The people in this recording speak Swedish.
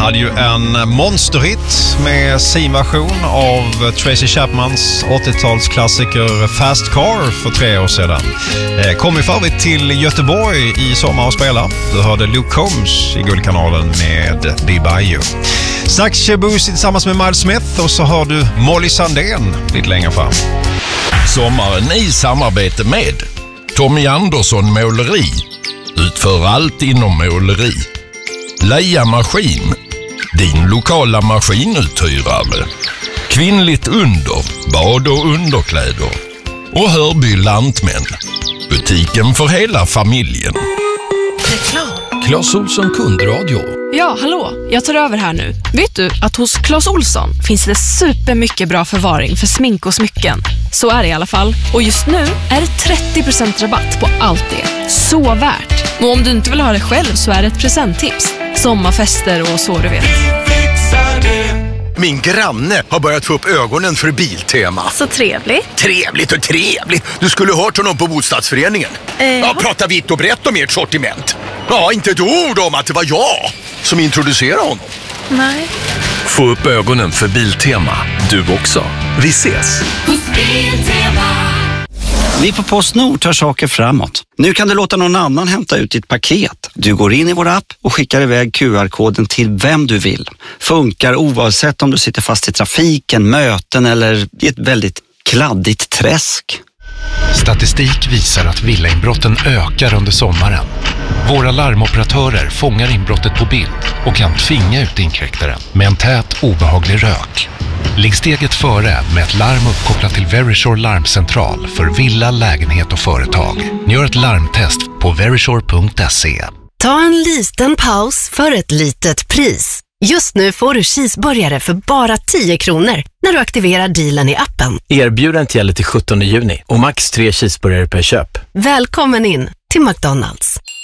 hade ju en monsterhit med sin version av Tracy Chapmans 80-talsklassiker Fast Car för 3 år sedan. Kom ju förut till Göteborg i sommar och spela. Du hörde Luke Combs i Guldkanalen med Di Baio. Sax Chebusi tillsammans med Miles Smith och så hör du Molly Sandén lite längre fram. Sommaren i samarbete med Tommy Andersson Måleri. Utför allt inom måleri. Leia Maskin, din lokala maskinuthyrare. Kvinnligt under, bad och underkläder. Och Hörby Lantmän, butiken för hela familjen. Reklam. Clas Ohlson kundradio. Ja, hallå. Jag tar över här nu. Vet du att hos Clas Ohlson finns det supermycket bra förvaring för smink och smycken. Så är det i alla fall. Och just nu är det 30% rabatt på allt det. Så värt. Och om du inte vill ha det själv så är det ett presenttips. Sommarfester och så du vet. Min granne har börjat få upp ögonen för Biltema. Så trevligt. Trevligt och trevligt. Du skulle hört honom på bostadsföreningen. Ja, prata vitt och brett om ert sortiment. Ja, inte ett ord om att det var jag som introducerade honom. Nej. Få upp ögonen för Biltema. Du också. Vi ses. Vi på PostNord tar saker framåt. Nu kan du låta någon annan hämta ut ditt paket. Du går in i vår app och skickar iväg QR-koden till vem du vill. Funkar oavsett om du sitter fast i trafiken, möten eller i ett väldigt kladdigt träsk. Statistik visar att villainbrotten ökar under sommaren. Våra larmoperatörer fångar inbrottet på bild och kan tvinga ut inkräktaren med en tät, obehaglig rök. Ligg steget före med ett larm uppkopplat till Verisure larmcentral för villa, lägenhet och företag. Gör ett larmtest på verisure.se. Ta en liten paus för ett litet pris. Just nu får du cheeseburgare för bara 10 kronor när du aktiverar dealen i appen. Erbjudandet gäller till 17 juni och max 3 cheeseburgare per köp. Välkommen in till McDonald's.